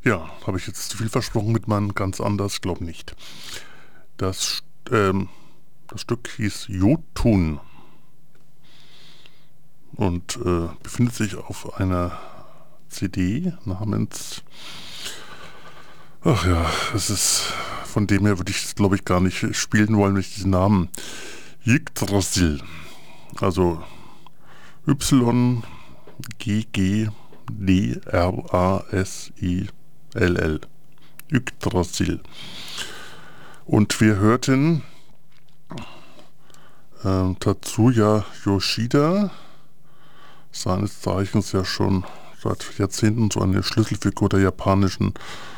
Ja, habe ich jetzt zu viel versprochen mit meinem ganz anders? Ich glaube nicht. Das, ähm, das Stück hieß Jotun und befindet sich auf einer CD namens, ach ja, es ist, von dem her würde ich es glaube ich gar nicht spielen wollen, wenn ich diesen Namen Yggdrasil, also Yggdrasil, Yggdrasil. Und wir hörten Tatsuya Yoshida, seines Zeichens ja schon seit Jahrzehnten so eine Schlüsselfigur der japanischen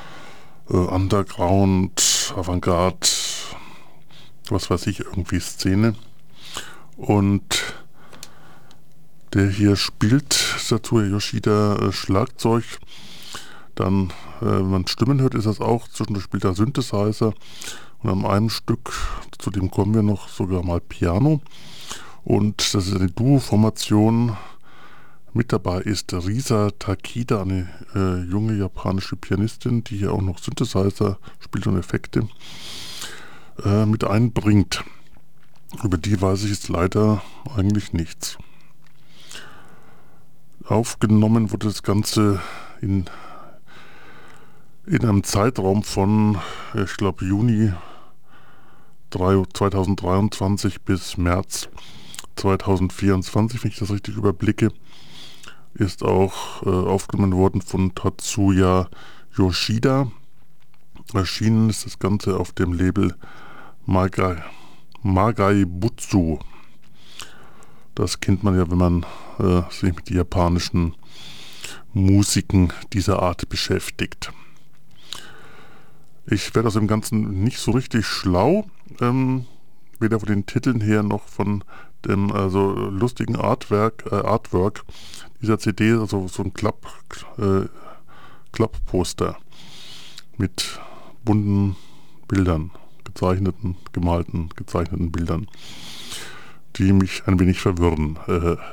Underground, Avantgarde, was weiß ich, irgendwie Szene. Und der hier spielt, Tatsuya Yoshida, Schlagzeug. Dann, wenn man Stimmen hört, ist das auch. Zwischendurch spielt er Synthesizer. Und an einem Stück, zu dem kommen wir noch, sogar mal Piano. Und das ist eine Duo-Formation. Mit dabei ist Risa Takeda, eine junge japanische Pianistin, die hier auch noch Synthesizer spielt und Effekte mit einbringt. Über die weiß ich jetzt leider eigentlich nichts. Aufgenommen wurde das Ganze in einem Zeitraum von, ich glaube, Juni 2023 bis März 2024, wenn ich das richtig überblicke. Ist auch aufgenommen worden von Tatsuya Yoshida. Erschienen ist das Ganze auf dem Label Magai Butsu. Das kennt man ja, wenn man sich mit japanischen Musiken dieser Art beschäftigt. Ich werde aus dem Ganzen nicht so richtig schlau, weder von den Titeln her noch von dem lustigen Artwork dieser CD, also so ein Klappposter mit bunten Bildern, gemalten, gezeichneten Bildern, die mich ein wenig verwirren.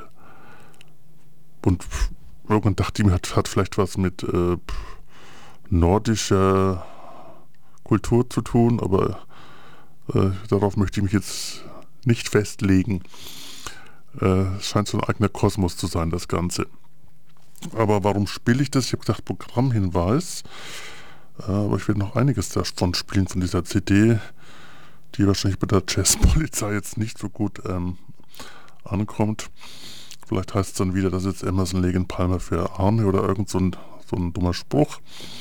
Und irgendwann dachte ich mir, hat vielleicht was mit nordischer Kultur zu tun, aber darauf möchte ich mich jetzt nicht festlegen. Es scheint so ein eigener Kosmos zu sein, das Ganze. Aber warum spiele ich das? Ich habe gedacht, Programmhinweis. Aber ich werde noch einiges davon spielen, von dieser CD, die wahrscheinlich bei der Jazzpolizei jetzt nicht so gut ankommt. Vielleicht heißt es dann wieder, dass jetzt Emerson, Lake and Palmer für Arme oder irgend so ein dummer Spruch.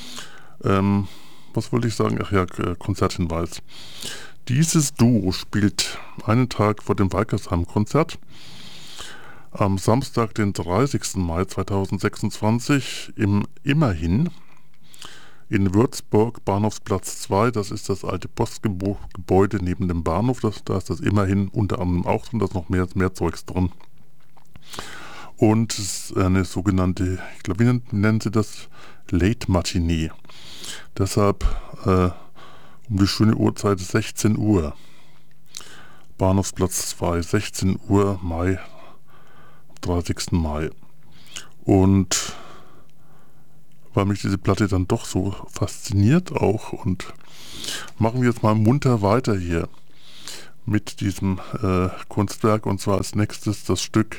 Was wollte ich sagen? Ach ja, Konzerthinweis. Dieses Duo spielt einen Tag vor dem Weikersheim-Konzert am Samstag, den 30. Mai 2026 im Immerhin in Würzburg, Bahnhofsplatz 2. Das ist das alte Postgebäude neben dem Bahnhof. Da ist das Immerhin unter anderem auch drin, da ist noch mehr Zeugs drin. Und es ist eine sogenannte, ich glaube, wie nennen sie das? Late Matinee. Deshalb um die schöne Uhrzeit 16 Uhr. Bahnhofsplatz 2, 16 Uhr, Mai, 30. Mai. Und weil mich diese Platte dann doch so fasziniert auch, und machen wir jetzt mal munter weiter hier mit diesem Kunstwerk, und zwar als nächstes das Stück,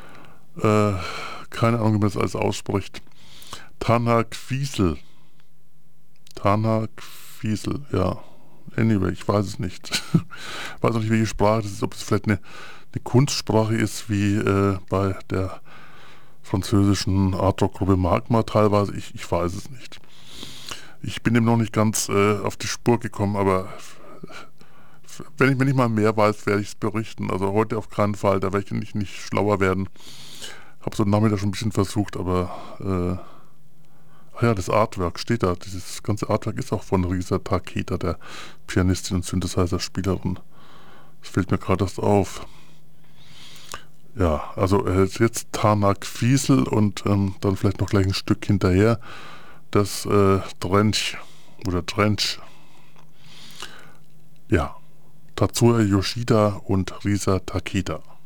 keine Ahnung, wie man das alles ausspricht, Tanaquisel, ja. Anyway, ich weiß es nicht. Ich weiß auch nicht, welche Sprache das ist, ob es vielleicht eine Kunstsprache ist, wie bei der französischen Artrock-Gruppe Magma teilweise. Ich weiß es nicht. Ich bin dem noch nicht ganz auf die Spur gekommen, aber wenn ich mal mehr weiß, werde ich es berichten. Also heute auf keinen Fall, da werde ich nicht schlauer werden. Habe so Nachmittag schon ein bisschen versucht, aber ja, das Artwork steht da. Dieses ganze Artwork ist auch von Risa Takeda, der Pianistin und Synthesizer-Spielerin. Das fällt mir gerade erst auf. Ja, also jetzt Tanaquisel und dann vielleicht noch gleich ein Stück hinterher. Das Trench. Ja, Tatsuya Yoshida und Risa Takeda.